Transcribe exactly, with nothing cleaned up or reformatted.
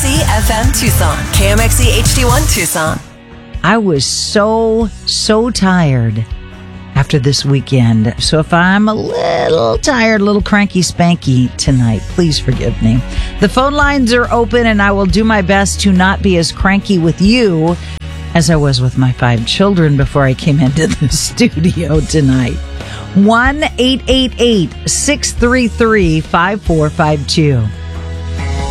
C F M Tucson. K M X E H D one Tucson. I was so, so tired after this weekend. So if I'm a little tired, a little cranky spanky tonight, please forgive me. The phone lines are open and I will do my best to not be as cranky with you as I was with my five children before I came into the studio tonight. one eight eight eight, six three three, five four five two.